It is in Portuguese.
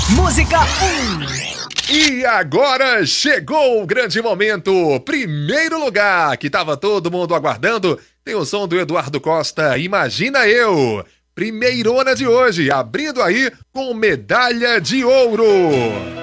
Música 1. E agora chegou o grande momento, primeiro lugar, que tava todo mundo aguardando. Tem o som do Eduardo Costa, Imagina Eu. Primeirona de hoje, abrindo aí com medalha de ouro.